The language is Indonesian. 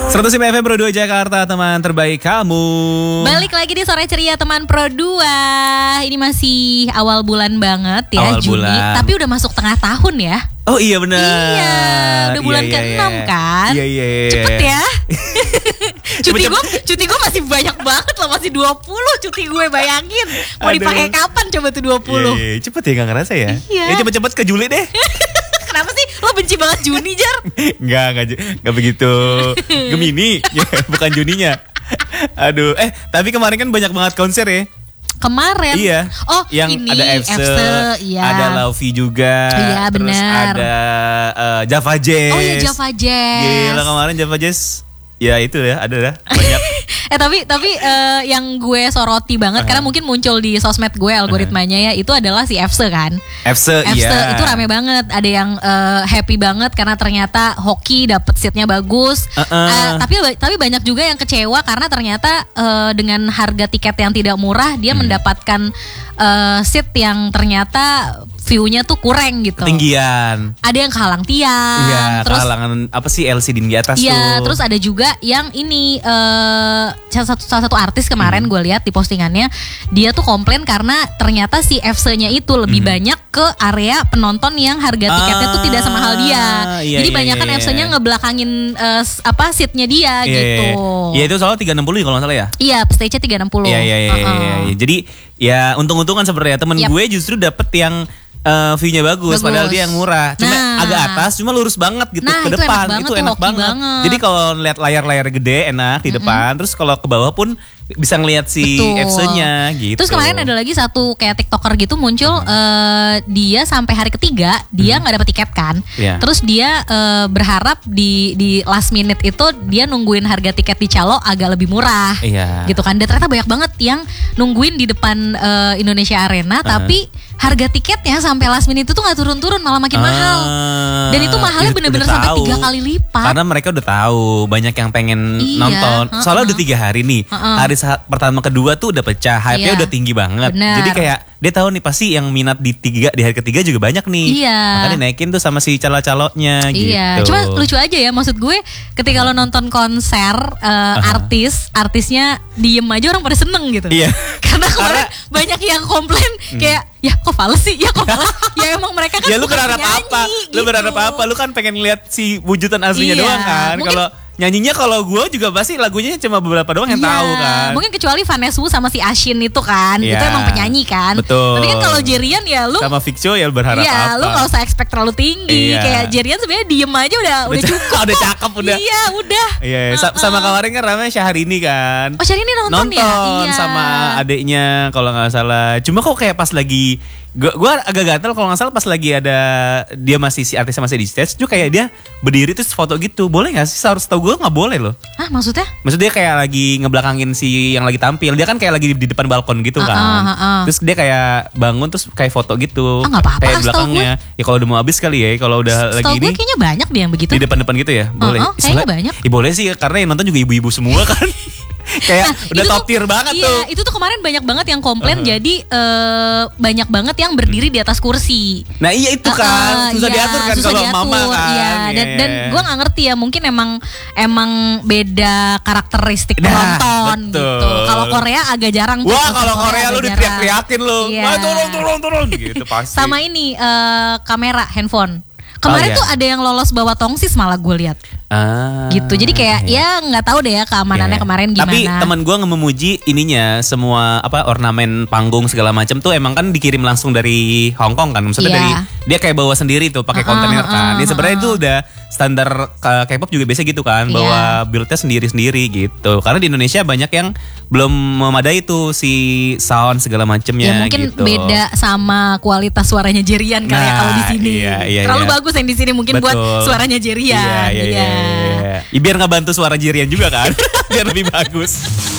105 FM Pro 2 Jakarta, teman terbaik kamu. Balik lagi di Sore Ceria teman Pro 2. Ini masih awal bulan banget ya, awal Juni. bulan. Tapi udah masuk tengah tahun ya. Oh iya benar. Iya, udah bulan ke-6 kan. Iya. Cepet ya. Cuti gue masih banyak banget loh, masih 20 cuti gue, bayangin. Mau dipakai kapan coba tuh 20? Iya, cepet ya, gak ngerasa ya. Iya. Ya cepet-cepet ke Juli deh. Kenapa sih lo benci banget Juni, Jar? Enggak begitu. Gemini, ya, bukan Juninya. Aduh, tapi kemarin kan banyak banget konser ya. Kemarin. Iya. Oh, yang ini ada Efse, iya. ada Lauvi juga. Iya, terus benar. ada Java Jazz. Oh ya, Java Jazz. Gila, kemarin Java Jazz. Ya itu ya, ada dah banyak. Tapi yang gue soroti banget karena mungkin muncul di sosmed gue algoritmanya ya, itu adalah si Efse kan. Efse iya. Itu rame banget. Ada yang happy banget karena ternyata hoki dapet seatnya bagus. Tapi banyak juga yang kecewa karena ternyata dengan harga tiket yang tidak murah dia mendapatkan seat yang ternyata view-nya tuh kurang gitu. Ketinggian. Ada yang kehalang tiang. Iya, terus kehalangan apa sih LCD di atas tuh. Iya, terus ada juga yang ini salah satu artis kemarin gue lihat di postingannya, dia tuh komplain karena ternyata si FC-nya itu lebih banyak ke area penonton yang harga tiketnya tuh tidak semahal dia. Iya, jadi banyak kan FC-nya ngebelakangin seatnya dia gitu. Iya, itu soalnya 360 kalau nggak salah ya. Iya, stage-nya 360. Iya. Jadi ya untung-untungan sebenarnya temen gue justru dapet yang view-nya bagus, padahal dia yang murah. Cuma agak atas, cuma lurus banget gitu ke depan. Itu enak banget. Jadi kalau lihat layar-layar gede enak di depan, terus kalau ke bawah pun bisa ngelihat si FC-nya gitu. Terus kemarin ada lagi satu kayak TikToker gitu muncul, dia sampai hari ketiga dia nggak dapet tiket kan. Terus dia berharap di last minute itu dia nungguin harga tiket di calo agak lebih murah. Gitu kan. Dan ternyata banyak banget yang nungguin di depan Indonesia Arena, tapi harga tiketnya sampai last minute itu tuh gak turun-turun, malah makin mahal. Dan itu mahalnya bener-bener sampai 3 kali lipat. Karena mereka udah tahu banyak yang pengen nonton. Soalnya udah 3 hari nih. Hari pertama kedua tuh udah pecah, hype-nya udah tinggi banget. Jadi kayak dia tahu nih pasti yang minat di hari ketiga juga banyak nih. Makanya naikin tuh sama si calo-calonya gitu. Cuma lucu aja ya, maksud gue ketika lo nonton konser artisnya diem aja orang pada seneng gitu. Karena kemarin banyak yang komplain kayak ya kok fals sih, ya emang mereka kan ya lu berharap apa? Lu berharap apa? Lu kan pengen lihat si wujudan aslinya doang kan. Kalau nyanyinya kalau gue juga pasti lagunya cuma beberapa doang yang tahu kan. Mungkin kecuali Vanessa Wu sama si Ashin itu kan, itu emang penyanyi kan. Betul. Tapi kan kalau Jerian ya lu sama Viccio ya berharap apa? Lu gak usah expect terlalu tinggi. Kayak Jerian sebenarnya diem aja udah cukup. Udah cakep udah. Iya udah. Sama kemarin kan ramai Syahrini kan. Oh Syahrini nonton ya? Sama adiknya kalau nggak salah. Cuma kok kayak pas lagi gue agak gatel kalau nggak salah pas lagi ada dia masih si artisnya masih di stage tuh kayak dia berdiri terus foto gitu. Boleh nggak sih? Harus tahu gue nggak boleh loh. Hah, maksudnya? Maksudnya kayak lagi ngebelakangin si yang lagi tampil. Dia kan kayak lagi di depan balkon gitu kan. Terus dia kayak bangun terus kayak foto gitu. Nggak apa-apa. Kayak belakangnya. Ya kalau udah mau habis kali ya. Kalau udah lagi ini. Gue kayaknya banyak deh yang begitu. Di depan gitu ya. Boleh. Kayaknya banyak. Ya boleh sih karena yang nonton juga ibu-ibu semua kan. Kayak udah top tier banget tuh. Iya, itu tuh kemarin banyak banget yang komplain. Jadi banyak banget yang berdiri di atas kursi. Nah iya itu kan susah diatur kan kalau mama kan. Dan gue nggak ngerti ya, mungkin emang beda karakteristik penonton gitu. Kalau Korea agak jarang. Wah kalau Korea lu diteriak-teriakin lu. Turun gitu pasti. Sama ini kamera handphone. Kemarin tuh ada yang lolos bawa tongsis malah gue lihat. Gitu. Jadi kayak ya nggak tahu deh ya keamanannya kemarin gimana. Tapi teman gue memuji ininya semua ornamen panggung segala macam tuh emang kan dikirim langsung dari Hong Kong kan. Maksudnya dari dia kayak bawa sendiri tuh pakai kontainer kan. Ya sebenarnya itu udah standar K-pop juga biasa gitu kan, bawa build-nya sendiri-sendiri gitu. Karena di Indonesia banyak yang belum memadai tuh si sound segala macamnya. Ya mungkin gitu. beda sama kualitas suaranya Jerian kali ya kalau di sini. Terlalu bagus yang di sini mungkin buat suaranya Jerian. Iya. Biar nggak bantu suara Jerian juga kan, biar lebih bagus.